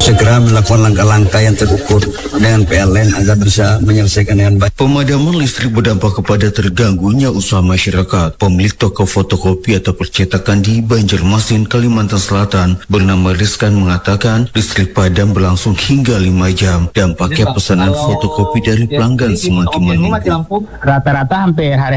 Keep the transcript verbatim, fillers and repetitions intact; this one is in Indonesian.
segera melakukan langkah-langkah yang terukur dengan P L N agar bisa menyelesaikan dengan baik. Pemadaman listrik berdampak kepada terganggunya usaha masyarakat. Pemilik toko fotokopi atau percetakan di Banjarmasin, Kalimantan Selatan bernama Rizkan mengatakan listrik padam berlangsung hingga lima jam. Dampaknya pesanan fotokopi dari pelanggan semakin meningkat. Rata-rata hampir hari